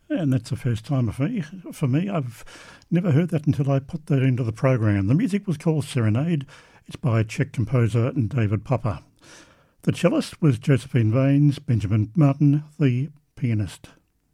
And that's the first time for me. I've never heard that until I put that into the program. The music was called Serenade. It's by Czech composer David Popper. The cellist was Josephine Vanes, Benjamin Martin, the pianist.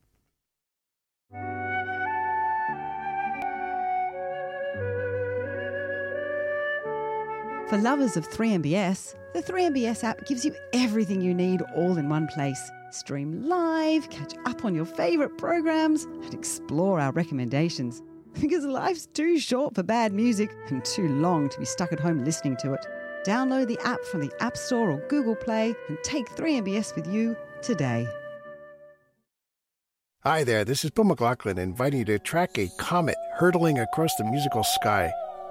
For lovers of 3MBS, the 3MBS app gives you everything you need all in one place. Stream live, catch up on your favourite programs, and explore our recommendations. Because life's too short for bad music and too long to be stuck at home listening to it. Download the app from the App Store or Google Play and take 3MBS with you today. Hi there, this is Bill McLaughlin inviting you to track a comet hurtling across the musical sky.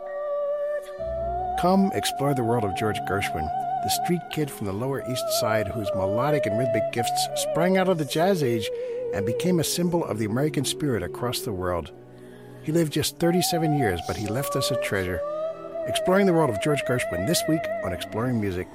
Come explore the world of George Gershwin, the street kid from the Lower East Side whose melodic and rhythmic gifts sprang out of the jazz age and became a symbol of the American spirit across the world. He lived just 37 years, but he left us a treasure. Exploring the world of George Gershwin this week on Exploring Music.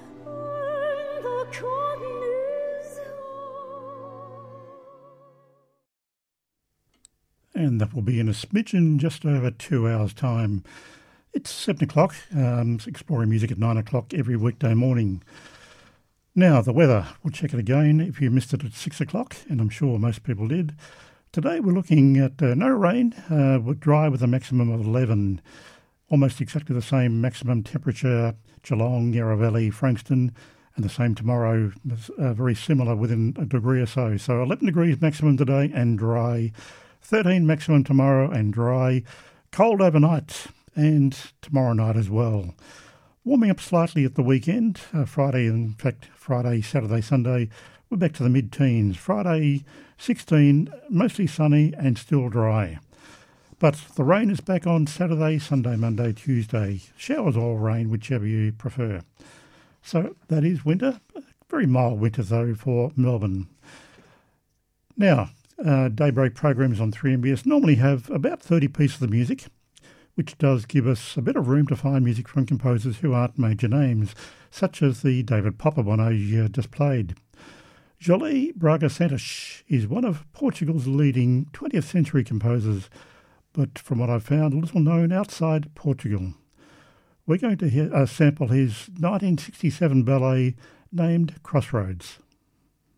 And that will be in a smidgen just over 2 hours' time. It's 7 o'clock, Exploring Music at 9 o'clock every weekday morning. Now, the weather. We'll check it again if you missed it at 6 o'clock, and I'm sure most people did. Today we're looking at no rain, dry with a maximum of 11. Almost exactly the same maximum temperature, Geelong, Yarra Valley, Frankston, and the same tomorrow, very similar within a degree or so. So 11 degrees maximum today and dry, 13 maximum tomorrow and dry, cold overnight and tomorrow night as well. Warming up slightly at the weekend, Friday, Saturday, Sunday, we're back to the mid-teens. Friday, 16, mostly sunny and still dry. But the rain is back on Saturday, Sunday, Monday, Tuesday. Showers or rain, whichever you prefer. So that is winter. Very mild winter, though, for Melbourne. Now, daybreak programs on 3MBS normally have about 30 pieces of music, which does give us a bit of room to find music from composers who aren't major names, such as the David Popper one I just played. Jolie Braga Santos is one of Portugal's leading 20th century composers, but from what I've found, little known outside Portugal. We're going to sample his 1967 ballet named Crossroads.